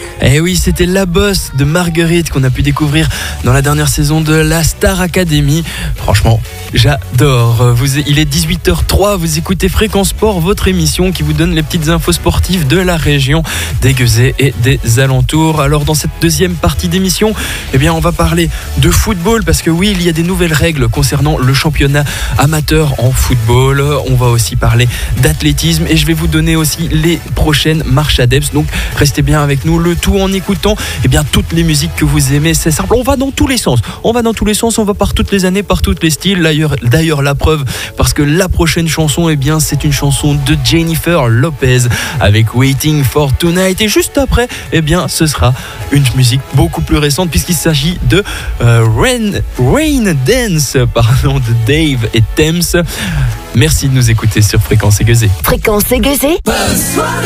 Eh oui, c'était La Bosse de Marguerite qu'on a pu découvrir dans la dernière saison de la Star Academy. Franchement, j'adore. Il est 18h03, vous écoutez Fréquence Sport, votre émission qui vous donne les petites infos sportives de la région, des Guezets et des alentours. Alors dans cette deuxième partie d'émission, on va parler de football parce que oui, il y a des nouvelles règles concernant le championnat amateur en football. On va aussi parler d'athlétisme et je vais vous donner aussi les prochaines marches ADEPS. Donc restez bien avec nous, le tout en écoutant toutes les musiques que vous aimez. C'est simple, on va dans tous les sens. On va par toutes les années, par tous les styles. D'ailleurs, la preuve, parce que la prochaine chanson, c'est une chanson de Jennifer Lopez avec Waiting for Tonight. Et juste après, ce sera une musique beaucoup plus récente puisqu'il s'agit de Rain Dance, de Dave et Thames. Merci de nous écouter sur Fréquence Guezets. Fréquence Guezets.